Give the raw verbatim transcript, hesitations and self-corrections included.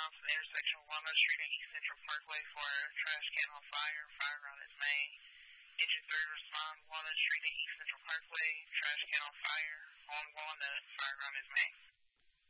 response to the intersection of Walnut Street and East Central Parkway for a trash can on fire. Fire around is main. Engine three respond, Walnut Street and East Central Parkway. Trash can on fire. On Walnut, fire around is main.